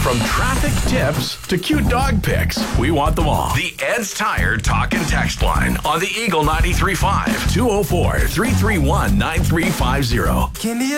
From traffic tips to cute dog pics, we want them all. The Ed's Tire Talk and Text line on the Eagle 93.5 204-331-9350.